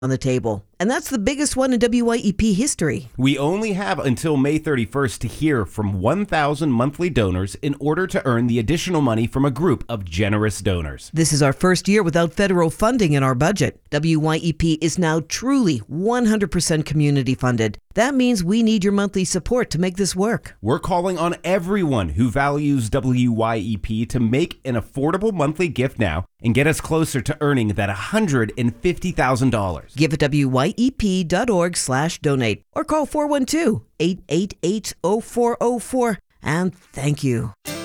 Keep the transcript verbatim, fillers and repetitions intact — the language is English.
on the table. And that's the biggest one in W Y E P history. We only have until May thirty-first to hear from one thousand monthly donors in order to earn the additional money from a group of generous donors. This is our first year without federal funding in our budget. W Y E P is now truly one hundred percent community funded. That means we need your monthly support to make this work. We're calling on everyone who values W Y E P to make an affordable monthly gift now and get us closer to earning that one hundred fifty thousand dollars. Give at W Y E P dot org slash donate or call four one two, eight eight eight, zero four zero four and thank you.